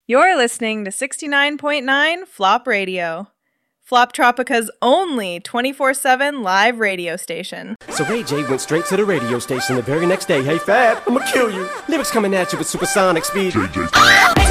You're listening to 69.9 Flop Radio, Flop Tropica's only 24/7 live radio station. So Ray J went straight to the radio station the very next day. Hey Fab, I'ma kill you. Lyrics coming at you with supersonic speed.